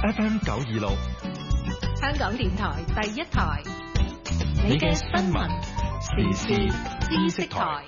FM 926， 香港電台第一台，你嘅新聞時事知識台。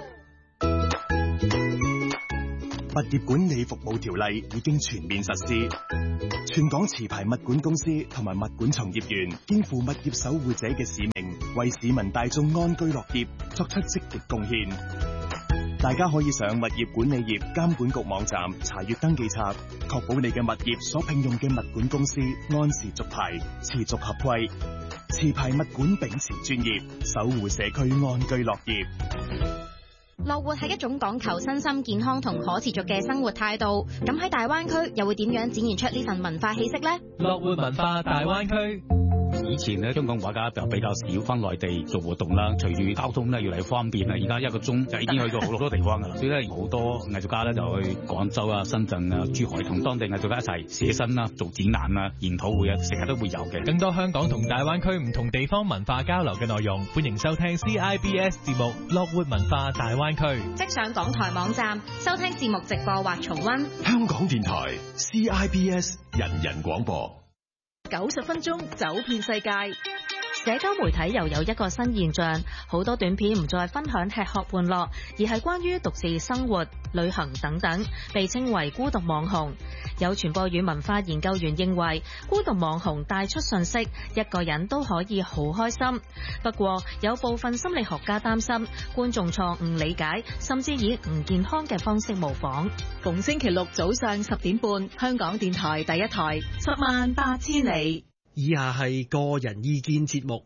物業管理服務條例已經全面實施，全港持牌物管公司同埋物管從業員肩負物業守護者嘅使命，為市民大眾安居樂業作出積極貢獻。大家可以上物業管理業監管局網站查閱登記冊，確保你嘅物業所聘用嘅物管公司按時續牌、持續合規。持牌物管秉持專業，守護社區安居樂業。 樂活係一種講求身心健康同可持續嘅生活態度，咁喺大灣區又會點樣展現出呢份文化氣息呢？ 樂活文化大灣區。 以前咧，香港畫家就比較少翻內地做活動啦。隨住交通咧越嚟越方便啦，而家1個鐘就已經去到好多地方噶啦。所以咧，好多藝術家咧就去廣州啊、深圳啊、珠海同當地藝術家一齊寫生啦、做展覽啊、研討會啊，成日都會有嘅。 更多香港同大灣區唔同地方文化交流嘅內容，歡迎收聽 CIBS 節目《樂活文化大灣區》。 即上港台網站收聽節目直播或重溫。 香港電台 CIBS 人人廣播。 90分鐘走遍世界。 社交媒體又有一個新現象，好多短片唔再分享吃喝玩樂，而係關於獨自生活、旅行等等，被稱為孤獨網紅。有傳播與文化研究員認為，孤獨網紅帶出訊息，一個人都可以好開心。不過，有部分心理學家擔心，觀眾錯誤理解，甚至以唔健康嘅方式模仿。 逢星期六早上10點半，香港電台第一台，108000里。 以下係個人意見節目，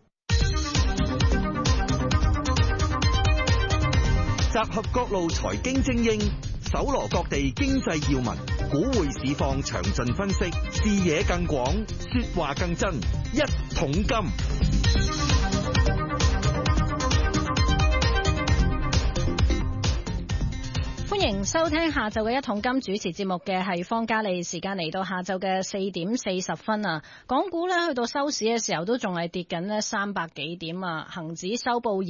集合各路財經精英，搜羅各地經濟要聞，股匯市況詳盡分析，視野更廣，說話更真，一桶金。 歡迎收聽下晝嘅一桶金，主持節目嘅係方嘉利。時間嚟到下晝嘅4點40分啊，港股呢去到收市嘅時候都仲係跌緊呢300幾點啊，恒指收報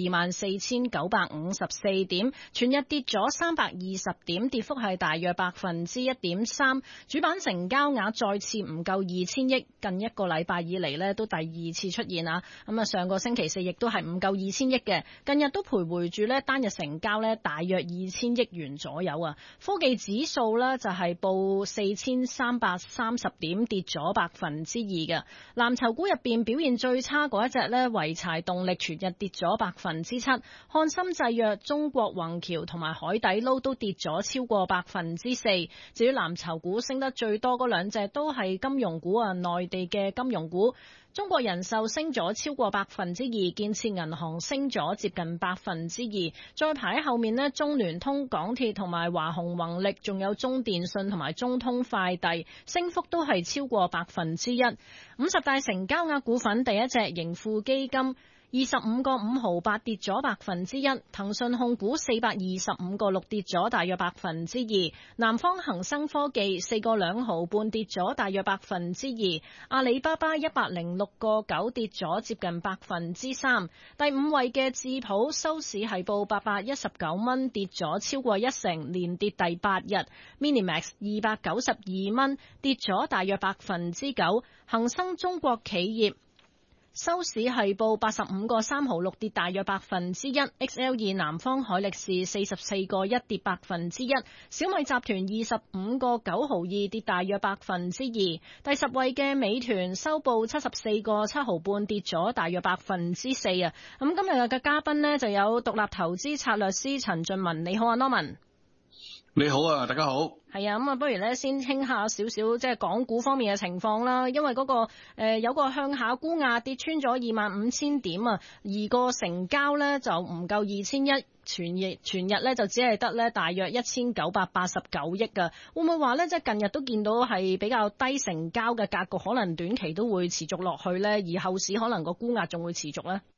24,954點，全日跌咗320點，跌幅係大約1.3%。主板成交額再次唔夠2000億，近一個禮拜以嚟呢都第二次出現啊。咁啊，上個星期四亦都係唔夠2000億嘅，近日都徘徊住呢單日成交呢大約2000億元左右啊。科技指數呢就係報4330點，跌咗2%嘅。藍籌股入邊表現最差嗰一隻呢，濰柴動力全日跌咗7%，漢森製藥、中國宏橋同埋海底撈都跌咗超過4%。至於藍籌股升得最多嗰兩隻都係金融股啊，內地嘅金融股。中國人壽升咗超過2%，建設銀行升咗接近2%，再排喺後面呢，中聯通、港鐵同埋華虹宏力，仲有中電信同埋中通快遞，升幅都係超過1%。50大成交額股份第一隻盈富基金25個5毫8跌咗1%，騰訊控股425個6跌咗大約2%，南方恒生科技4個2毫半跌咗大約2%，阿里巴巴106個9跌咗接近3%，第五位嘅智普收市係報819蚊，跌咗超過1成，連跌第8日。Minimax 292蚊，跌咗大約9%，恒生中國企業收市係報85個3毫6跌大約1%，XL2 南方海力士44個1跌1%，小米集團25個9毫2跌大約2%，第10位嘅美團收報74個7毫半跌咗大約4%啊。咁今日嘅嘉賓呢就有獨立投資策略師陳俊文，你好啊 Norman。 你好啊，大家好。 係啊，咁啊，不如咧先傾下少少即係港股方面嘅情況啦。因為嗰個有個向下沽壓跌穿咗25,000點啊，而個成交咧就唔夠2000億，全日咧就只係得咧大約1989億噶。會唔會話咧即係近日都見到係比較低成交嘅格局，可能短期都會持續落去咧，而後市可能個沽壓仲會持續咧？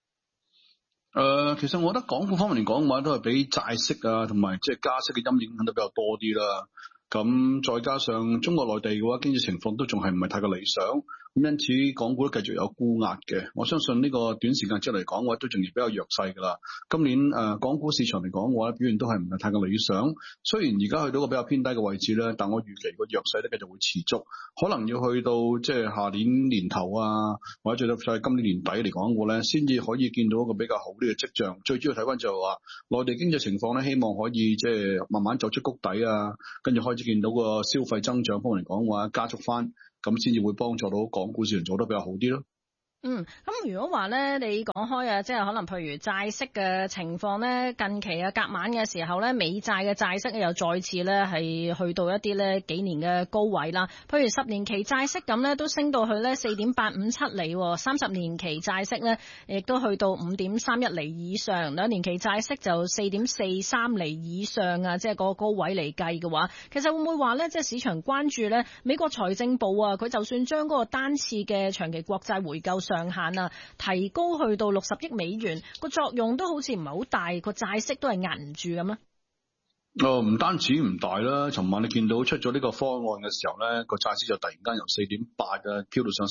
其實我覺得港股方面嚟講嘅話，都係俾債息啊，同埋即係加息嘅陰影影得比較多啲啦。 咁再加上中國內地嘅話，經濟情況都仲係唔係太過理想，咁因此港股都繼續有沽壓嘅。我相信呢個短時間之內嚟講嘅話，都仲係比較弱勢㗎啦。今年港股市場嚟講嘅話，表現都係唔係太過理想。雖然而家去到個比較偏低嘅位置咧，但我預期個弱勢咧繼續會持續，可能要去到即係下年年頭啊，或者最多在今年年底嚟講嘅話咧，先至可以見到一個比較好啲嘅跡象。最主要睇翻就係話內地經濟情況咧，希望可以即係慢慢走出谷底啊，跟住開始見到個消費增長方面嚟講嘅話加速翻，咁先至會幫助到港股市場做得比較好啲咯。 咁如果話咧，你講開啊，即係可能譬如債息嘅情況咧，近期啊隔晚嘅時候咧，美債嘅債息又再次咧係去到一啲咧幾年嘅高位啦。譬如10年期債息咁咧，都升到去咧4.857厘，30年期債息咧亦都去到5.31厘以上，2年期債息就4.43厘以上啊，即係個高位嚟計嘅話，其實會唔會話咧，即係市場關注咧美國財政部啊，佢就算將嗰個單次嘅長期國債回購上限啊提高去到60億美元，個作用都好似唔係好大，個債息都係壓唔住咁啦。 唔單止唔大啦，尋晚你見到出咗呢個方案嘅時候咧，個債息就突然間由4.8啊飄到上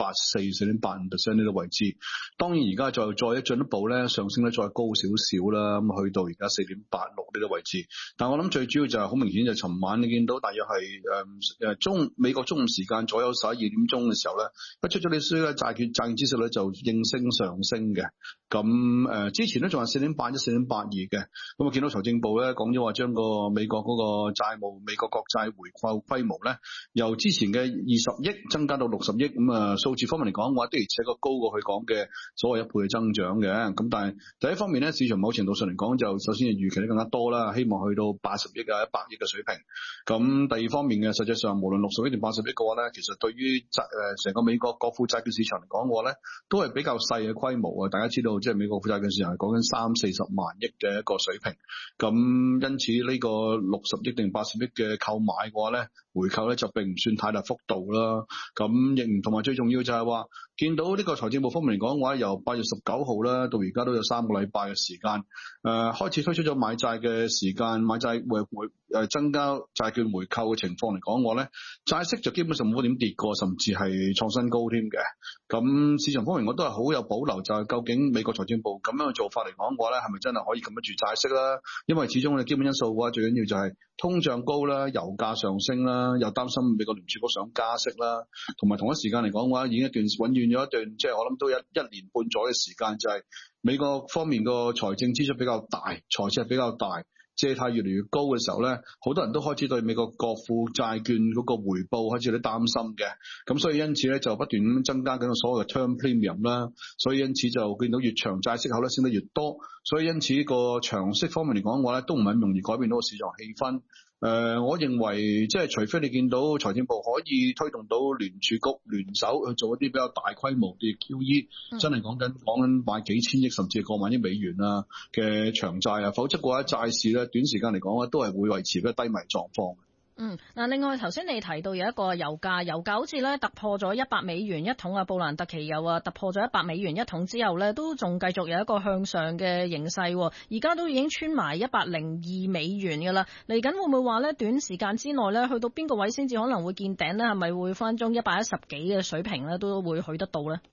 4.84、4.85% 呢個位置。當然而家再進一步咧上升得再高少少啦，咁去到而家4.86呢個位置。但我諗最主要就係好明顯就係尋晚你見到大約係美國中午時間左右12點鐘嘅時候咧，一出咗呢啲咧債券指數咧就應聲上升嘅。咁之前咧仲係4.81、4.82嘅，咁我見到財政部咧講咗話將個美國嗰個債務美國國債回購規模咧由之前嘅20億增加到60億，咁數字方面嚟講嘅話，的而且確高過佢講嘅所謂1倍嘅增長嘅。咁但係第一方面咧，市場某程度上嚟講就首先係預期得更加多啦，希望去到80億啊100億嘅水平。咁第二方面嘅實際上無論60億定80億嘅話咧，其實對於成個美國國庫債券市場嚟講嘅話咧，都係比較細嘅規模啊。大家知道即係美國負債券市場係講緊30-40萬億嘅一個水平，咁因此呢個60億定80億嘅購買嘅話咧，回購咧就並唔算太大幅度啦。咁亦唔同埋最重要就係話見到呢個財政部方面嚟講嘅話，由8月19號啦到而家都有3個禮拜嘅時間，開始推出咗買債嘅時間，買債增加債券回購嘅情況嚟講嘅話咧，債息就基本上冇點跌過，甚至係創新高添嘅。咁市場方面我都係好有保留，就係究竟美國財政部咁樣嘅做法嚟講嘅話咧，係咪真係可以撳得住債息啦？因為始終嘅基本因素嘅話，最緊要就係通脹高啦，油價上升啦，又擔心美國聯儲局想加息啦，同埋同一時間嚟講嘅話，已經醞釀咗一段即係我諗都一年半載嘅時間，就係美國方面個財政支出比較大，財赤比較大，借貸越嚟越高嘅時候咧，好多人都開始對美國國庫債券嗰個回報開始有啲擔心嘅，咁所以因此咧就不斷咁增加緊個所謂嘅 term premium 啦，所以因此就見到越長債息口咧升得越多，所以因此個長息方面嚟講嘅話咧，都唔係咁容易改變到個市場氣氛。我認為即係除非你見到財政部可以推動到聯儲局聯手去做一啲比較大規模嘅 QE，真係講緊買幾千億甚至係過萬億美元啊嘅長債啊，否則嘅話債市咧短時間嚟講咧都係會維持一個低迷狀況。 嗱，另外頭先你提到有一個油價好似咧突破咗100美元一桶啊，布蘭特期油啊突破咗100美元一桶之後咧，都仲繼續有一個向上嘅形勢，而家都已經穿埋102美元㗎啦。嚟緊會唔會話咧短時間之內咧去到邊個位先至可能會見頂咧？係咪會翻中110幾嘅水平咧都會去得到咧？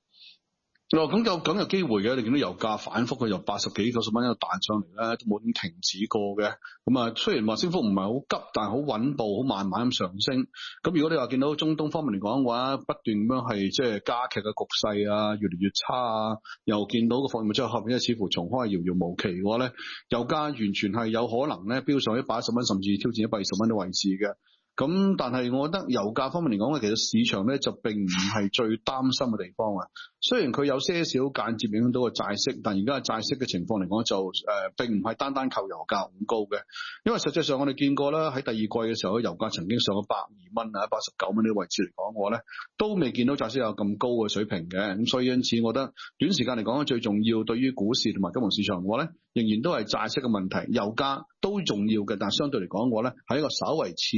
咁有機會嘅，你見到油價反覆佢由80幾90蚊一路彈上嚟咧，都冇點停止過嘅。咁雖然話升幅唔係好急，但係好穩步，好慢慢咁上升。咁如果你話見到中東方面嚟講嘅話，不斷咁樣係即係加劇嘅局勢啊，越嚟越差啊，又見到個貨物出口後面似乎重開遙遙無期嘅話咧，油價完全係有可能咧飆上110蚊，甚至挑戰120蚊嘅位置嘅。咁但係我覺得油價方面嚟講咧，其實市場咧就並唔係最擔心嘅地方啊。雖然佢有些少間接影響到個債息，但而家債息嘅情況嚟講就並唔係單單靠油價咁高嘅。因為實際上我哋見過啦，喺第二季嘅時候，油價曾經上咗102蚊啊、119蚊呢個位置嚟講嘅話咧，都未見到債息有咁高嘅水平嘅。咁所以因此我覺得短時間嚟講最重要對於股市同埋金融市場嘅話咧，仍然都係債息嘅問題，油價都重要嘅，但係相對嚟講嘅話咧係一個稍為次要少少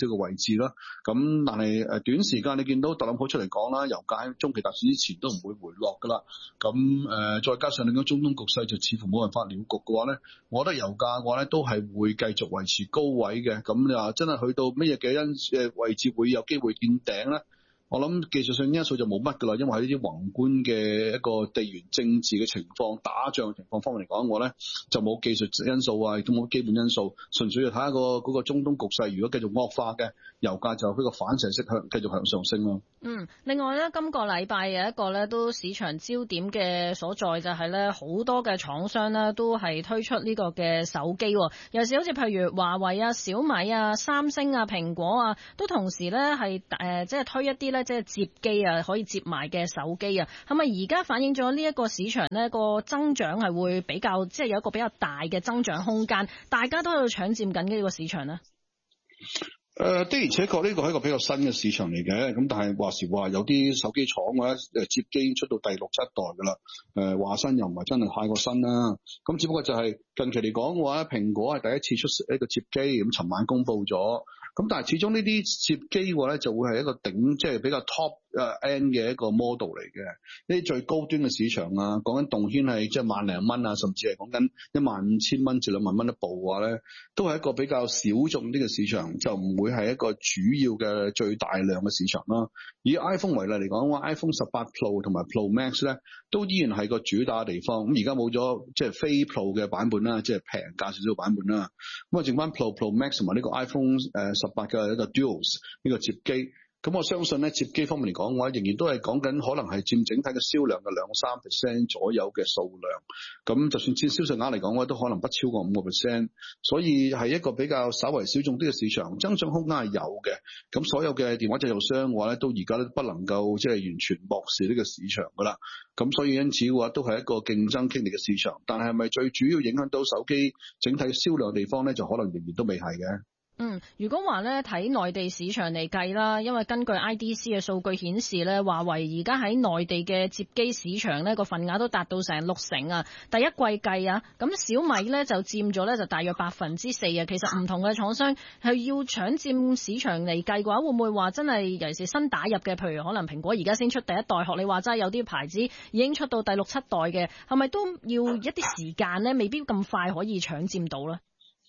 少嘅位置啦。咁但係短時間你見到特朗普出嚟講啦，油價喺中期大選之前都唔會回落㗎啦。咁再加上你講中東局勢就似乎冇辦法了局嘅話咧，我覺得油價嘅話咧都係會繼續維持高位嘅。咁你話真係去到乜嘢嘅位置會有機會見頂咧？我諗技術上因素就冇乜㗎啦，因為喺呢啲宏觀嘅一個地緣政治嘅情況、打仗嘅情況方面嚟講，我咧就冇技術因素啊，亦都冇基本因素，純粹要睇下嗰個中東局勢，如果繼續惡化嘅，油價就呢個反射式繼續向上升咯。 另外咧，今個禮拜有一個咧都市場焦點嘅所在就係咧，好多嘅廠商咧都係推出呢個嘅手機，尤其是好似譬如華為啊、小米啊、三星啊、蘋果啊，都同時咧係即係推一啲咧即係摺機啊，可以摺埋嘅手機啊，係咪而家反映咗呢一個市場呢個增長係會比較即係有一個比較大嘅增長空間，大家都喺度搶佔緊呢個市場呢？ 的而且確呢個係一個比較新嘅市場嚟嘅，咁但係話時話有啲手機廠或者摺機出到第6、7代㗎啦，話新又唔係真係太過新啦，咁只不過就係近期嚟講嘅話，蘋果係第一次出一個摺機，咁尋晚公佈咗。咁但係始終呢啲摺機嘅話咧，就會係一個即係比較 top end 嘅一個 model 嚟嘅。呢啲最高端嘅市場啊，講緊動圈係即係萬零蚊啊，甚至係講緊15000蚊至2萬蚊一部嘅話咧，都係一個比較小眾啲嘅市場，就唔會係一個主要嘅最大量嘅市場啦。以 iPhone 為例嚟講，話 iPhone 18 Pro 同埋 Pro Max 咧，都依然係個主打嘅地方。咁而家冇咗即係非 Pro 嘅版本啦，即係平價少少版本啦。咁啊，剩翻 Pro Max 同埋呢個 iPhone 18嘅一個 Duos 呢個摺機。咁我相信咧，摺機方面嚟講嘅話，仍然都係講緊可能係佔整體嘅銷量嘅2-3% 左右嘅數量。咁就算佔銷售額嚟講嘅話，都可能不超過5%。所以係一個比較稍為小眾啲嘅市場，增長空間係有嘅。咁所有嘅電話製造商嘅話咧，都而家都不能夠即係完全漠視呢個市場㗎啦。咁所以因此嘅話，都係一個競爭激烈嘅市場。但係咪最主要影響到手機整體銷量嘅地方咧，就可能仍然都未係嘅。 如果話咧睇內地市場嚟計啦，因為根據 IDC 嘅數據顯示咧，華為而家喺內地嘅摺機市場咧個份額都達到成60%啊。第一季計啊，咁小米咧就佔咗咧就大約4%啊。其實唔同嘅廠商係要搶佔市場嚟計嘅話，會唔會話真係尤其是新打入嘅，譬如可能蘋果而家先出第一代，學你話齋有啲牌子已經出到第6、7代嘅，係咪都要一啲時間咧？未必咁快可以搶佔到咧？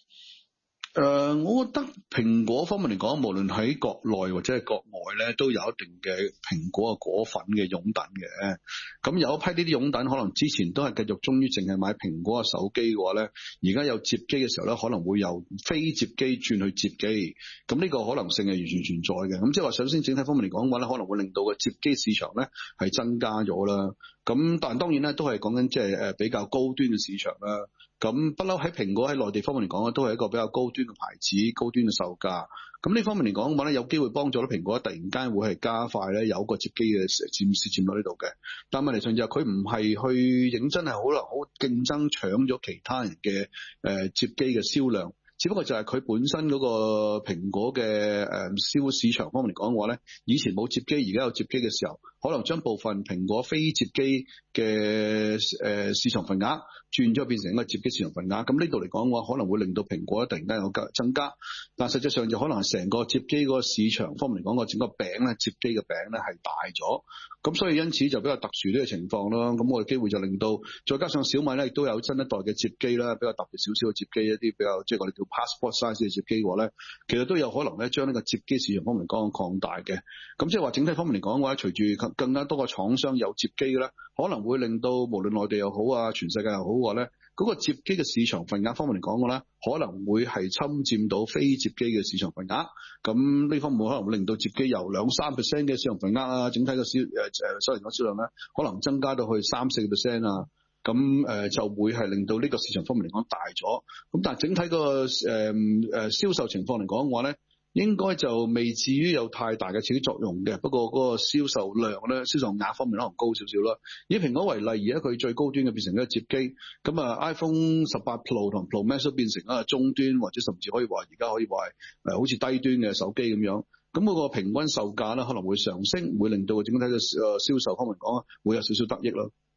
我覺得蘋果方面嚟講，無論喺國內或者係國外咧，都有一定嘅蘋果嘅果粉嘅擁躉嘅。咁有一批呢啲擁躉，可能之前都係繼續忠於淨係買蘋果嘅手機嘅話咧，而家有摺機嘅時候咧，可能會由非摺機轉去摺機。咁呢個可能性係完全存在嘅。咁即係話，首先整體方面嚟講嘅話咧，可能會令到個摺機市場咧係增加咗啦。咁但係當然咧，都係講緊即係比較高端嘅市場啦。咁不嬲喺蘋果喺內地方面嚟講咧，都係一個比較高端嘅牌子、高端嘅售價。咁呢方面嚟講嘅話咧，有機會幫助到蘋果突然間會係加快咧有個摺機嘅佔到呢度嘅。但係問題上就係佢唔係去認真係好競爭搶咗其他人嘅摺機嘅銷量。只不過就係佢本身嗰個蘋果嘅銷市場方面嚟講嘅話咧，以前冇摺機，而家有摺機嘅時候，可能將部分蘋果非摺機嘅市場份額轉咗變成一個摺機市場份額。咁呢度嚟講嘅話，可能會令到蘋果突然間有增加，但實際上就可能係成個摺機嗰個市場方面嚟講，個整個餅咧，摺機嘅餅咧係大咗。咁所以因此就比較特殊呢個情況咯。咁我嘅機會就令到，再加上小米咧亦都有新一代嘅摺機啦，比較特別少少嘅摺機，一啲比較即係我哋叫 passport size 嘅摺機嘅話咧，其實都有可能咧將呢個摺機市場方面嚟講擴大嘅。咁即係話整體方面嚟講嘅話，隨住更加多個廠商有摺機咧，可能會令到無論內地又好啊，全世界又好嘅話咧，嗰個摺機嘅市場份額方面嚟講嘅咧，可能會係侵佔到非摺機嘅市場份額。咁呢方面可能會令到摺機由2-3% 嘅市場份額啊，整體嘅收入銷量咧，可能增加到去3-4% 啊。咁就會係令到呢個市場方面嚟講大咗。咁但係整體個銷售情況嚟講嘅話咧，應該就未至於有太大嘅刺激作用嘅。不過嗰個銷售量咧，銷售額方面可能高少少啦。以蘋果為例，而家佢最高端嘅變成一個摺機，咁啊 iPhone 18 Pro 同 Pro Max 都變成一個中端，或者甚至可以話而家可以話係好似低端嘅手機咁樣。咁嗰個平均售價咧可能會上升，會令到整體嘅銷售方面講會有少少得益咯。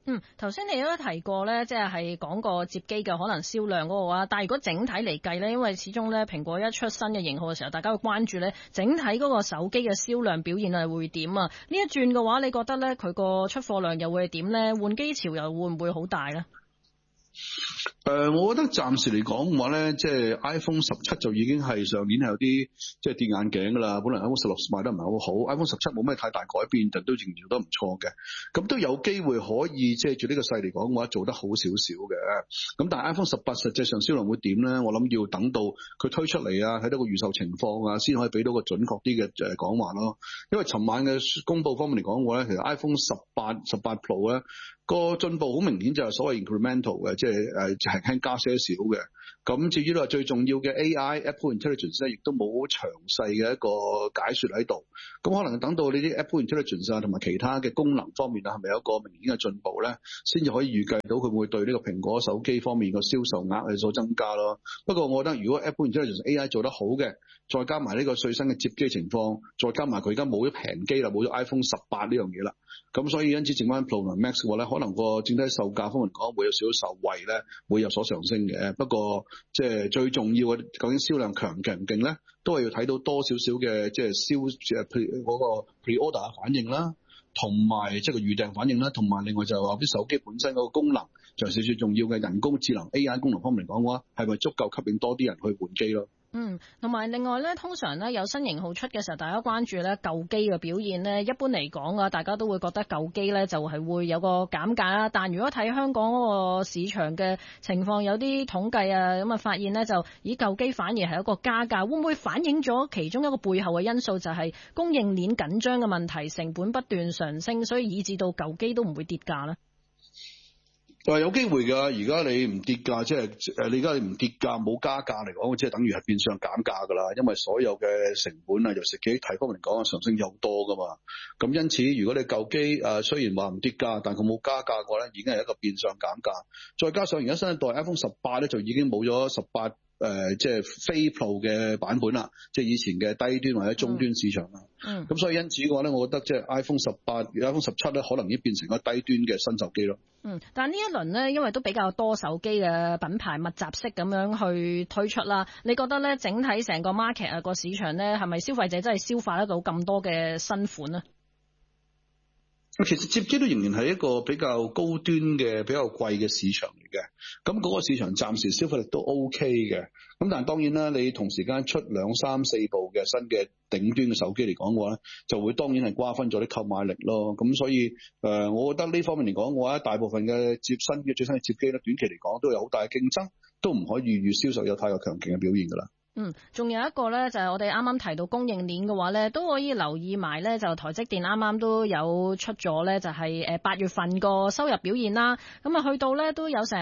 頭先你都提過咧，即係講個摺機嘅可能銷量嗰個啊，但係如果整體嚟計咧，因為始終咧蘋果一出新嘅型號嘅時候，大家會關注咧整體嗰個手機嘅銷量表現係會點啊？呢一轉嘅話，你覺得咧佢個出貨量又會係點咧？換機潮又會唔會好大咧？ 我覺得暫時嚟講嘅話咧，即係 iPhone 17就已經係上年係有啲即係跌眼鏡㗎啦。本來 iPhone 16賣得唔係好好 ，iPhone 17冇咩太大改變，但都仍然做得唔錯嘅。咁都有機會可以即係住呢個勢嚟講嘅話，做得好少少嘅。咁但係 iPhone 18實際上銷量會點咧？我諗要等到佢推出嚟啊，睇到個預售情況啊，先可以俾到個準確啲嘅講話咯。因為尋晚嘅公佈方面嚟講嘅話咧，其實 iPhone 18 Pro 咧個進步好明顯就係所謂 incremental 嘅，即係輕加些少嘅。咁至於話最重要嘅 AI Apple Intelligence 咧，亦都冇好詳細嘅一個解說喺度。咁可能等到呢啲 Apple Intelligence 啊，同埋其他嘅功能方面啊，係咪有一個明顯嘅進步咧，先至可以預計到佢會對呢個蘋果手機方面個銷售額係所增加咯。不過我覺得如果 Apple Intelligence AI 做得好嘅，再加埋呢個最新嘅摺機情況，再加埋佢而家冇咗平機啦，冇咗 iPhone 18呢樣嘢啦。咁所以因此剩翻 Pro 同 Max 嘅話咧，可能個整體售價方面講會有少少受惠咧，會有所上升嘅。不過即係最重要嘅，究竟銷量強唔勁咧，都係要睇到多少少嘅即係嗰個 pre-order 反應啦，同埋即係個預訂反應啦，同埋另外就係話啲手機本身嗰個功能，就係最重要嘅人工智能 AI 功能方面嚟講嘅話，係咪足夠吸引多啲人去換機咯？ 同埋另外咧，通常咧有新型號出嘅時候，大家關注咧舊機嘅表現咧。一般嚟講啊，大家都會覺得舊機咧就係會有個減價啦。但如果睇香港嗰個市場嘅情況，有啲統計啊，咁啊發現咧就以舊機反而係一個加價，會唔會反映咗其中一個背後嘅因素，就係供應鏈緊張嘅問題，成本不斷上升，所以以致到舊機都唔會跌價咧？ 有機會㗎，而家你唔跌價，即係你而家唔跌價冇加價嚟講，即係等於係變相減價㗎啦。因為所有嘅成本啊，由實體方面嚟講上升有好多㗎嘛。咁因此，如果你舊機雖然話唔跌價，但佢冇加價嘅話咧，已經係一個變相減價。再加上而家新一代 iPhone 18咧，就已經冇咗18。即係非 Pro 嘅版本啦，即係以前嘅低端或者中端市場啦。咁所以因此嘅話咧，我覺得即係 iPhone 18、iPhone 17咧，可能已經變成一個低端嘅新手機咯。 但係呢一輪咧，因為都比較多手機嘅品牌密集式咁樣去推出啦，你覺得咧整體成個 market 啊個市場咧，係咪消費者真係消化得到咁多嘅新款呢？ 其實摺機都仍然係一個比較高端嘅、比較貴嘅市場嚟嘅。咁嗰個市場暫時消費力都 OK 嘅。咁但係當然啦，你同時間出2、3、4部嘅新嘅頂端嘅手機嚟講嘅話咧，就會當然係瓜分咗啲購買力咯。咁所以我覺得呢方面嚟講，我覺得大部分嘅最新嘅摺機咧，短期嚟講都有好大嘅競爭，都唔可以預銷售有太過強勁嘅表現㗎啦。 仲有一個咧，就係我哋啱啱提到供應鏈嘅話咧，都可以留意埋咧，就台積電啱啱都有出咗咧，就係8月份個收入表現啦。咁啊，去到咧都有成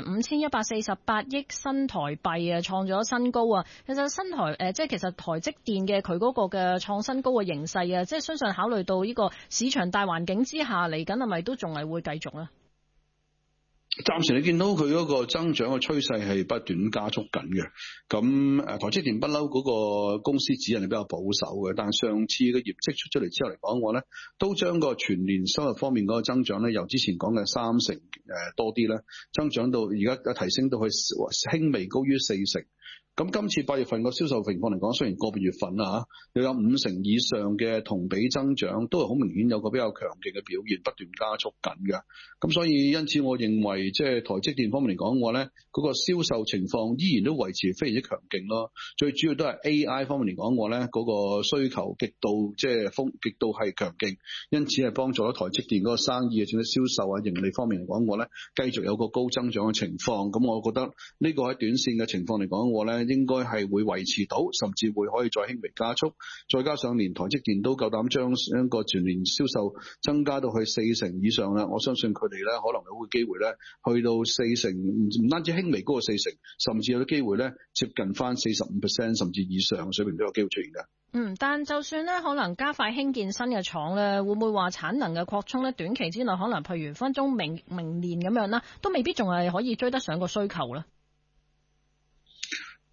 5148億新台幣啊，創咗新高啊。其實其實台積電嘅佢嗰個嘅創新高嘅形勢啊，即係相信考慮到呢個市場大環境之下嚟緊，係咪都仲係會繼續咧？ 暫時你見到佢嗰個增長嘅趨勢係不斷加速緊嘅，咁台積電不嬲嗰個公司指引係比較保守嘅，但係上次嘅業績出嚟之後嚟講嘅話咧，都將個全年收入方面嗰個增長咧，由之前講嘅30%多啲咧，增長到而家提升到去輕微高於40%。咁今次8月份個銷售情況嚟講，雖然個別月份啦又有50%以上嘅同比增長，都係好明顯有個比較強勁嘅表現，不斷加速緊嘅。咁所以因此，我認為即係台積電方面嚟講嘅話咧，嗰個銷售情況依然都維持非常之強勁咯。最主要都係 AI 方面嚟講嘅話咧，嗰個需求極度係強勁，因此係幫助咗台積電嗰個生意啊，甚至銷售啊、盈利方面嚟講嘅話咧，繼續有個高增長嘅情況。咁我覺得呢個喺短線嘅情況嚟講嘅話咧，應該係會維持到，甚至會可以再輕微加速。再加上連台積電都夠膽將一個全年銷售增加到去40%以上啦，我相信佢哋咧可能有個機會咧去到40%，唔單止輕微高過40%，甚至有啲機會咧接近翻45%甚至以上嘅水平都有機會出現嘅。 但就算咧可能加快興建新嘅廠咧，會唔會話產能嘅擴充咧？短期之內可能譬如分鐘明年咁樣啦，都未必仲係可以追得上個需求咧。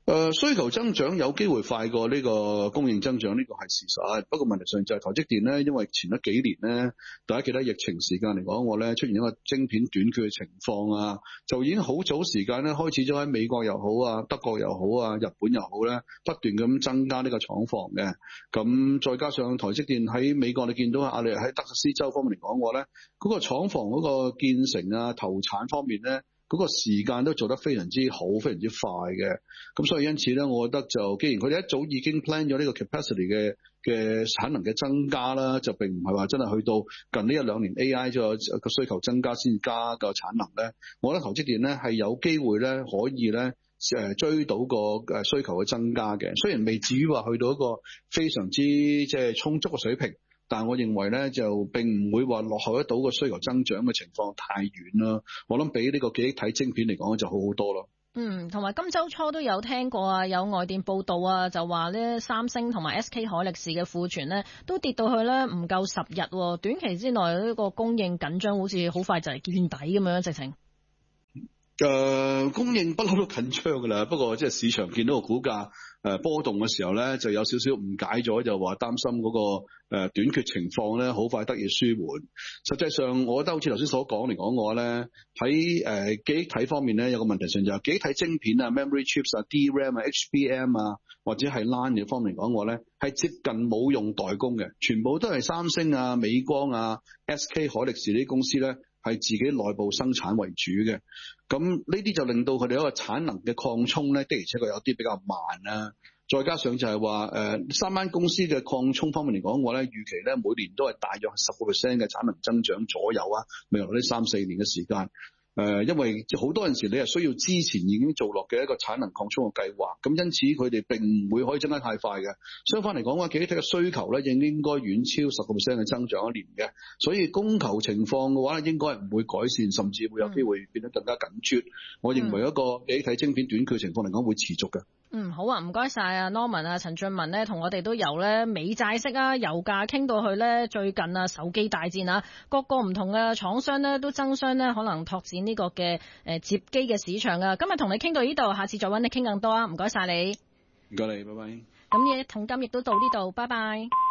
需求增長有機會快過呢個供應增長，呢個係事實。不過問題上就係台積電咧，因為前一幾年咧，大家記得疫情時間嚟講，我咧出現一個晶片短缺嘅情況啊，就已經好早時間咧開始咗喺美國又好啊、德國又好啊、日本又好咧，不斷咁增加呢個廠房嘅。咁再加上台積電喺美國，你見到阿里喺德克斯州方面嚟講，我咧嗰個廠房嗰個建成啊、投產方面咧，嗰個時間都做得非常之好，非常之快嘅。咁所以因此咧，我覺得就既然佢哋一早已經 plan 咗呢個 capacity 嘅產能嘅增加啦，就並唔係話真係去到近呢一兩年 AI 個需求增加先加個產能咧。我覺得台積電咧係有機會咧可以咧追到個需求嘅增加嘅，雖然未至於話去到一個非常之即係充足嘅水平。但係我認為咧，就並唔會話落後得到個需求增長嘅情況太遠啦。我諗比呢個記憶體晶片嚟講就好好多咯。 同埋今週初都有聽過啊，有外電報道啊，就話咧三星同埋 SK 海力士嘅庫存咧都跌到去咧唔夠10日，短期之內呢個供應緊張，好似好快就係見底咁樣直情。 供應不嬲都緊張㗎啦，不過即係市場見到個股價波動嘅時候咧，就有少少誤解咗，就話擔心嗰個短缺情況咧好快得以舒緩。實際上，我覺得好似頭先所講嚟講嘅話咧，喺記憶體方面咧有個問題上就係記憶體晶片啊、memory chips 啊、DRAM 啊、HBM 啊或者係 LAN 嘅方面嚟講嘅話咧，係接近冇用代工嘅，全部都係三星啊、美光啊、SK 海力士呢啲公司咧係自己內部生產為主嘅。咁呢啲就令到佢哋一個產能嘅擴充咧，的而且確有啲比較慢啦。再加上就係話三間公司嘅擴充方面嚟講，我咧預期咧每年都係大約10% 嘅產能增長左右啊，未來呢3-4年嘅時間。因為好多陣時你係需要之前已經做落嘅一個產能擴充嘅計劃，咁因此佢哋並唔會可以增加太快嘅。相反嚟講嘅話，記憶體嘅需求咧應該遠超10% 嘅增長一年嘅，所以供求情況嘅話咧應該係唔會改善，甚至會有機會變得更加緊絀。我認為一個記憶體晶片短缺情況嚟講會持續嘅。 好啊，唔該晒啊 Norman 啊，陳俊文呢同我哋都由咧美債息啊、油價傾到去咧最近啊手機大戰啊，各個唔同嘅廠商呢都爭相呢可能拓展呢個嘅接機嘅市場啊。今日同你傾到呢度，下次再揾你傾更多啊，唔該晒你。 唔該你，拜拜。 咁嘢同今亦都到呢度，拜拜。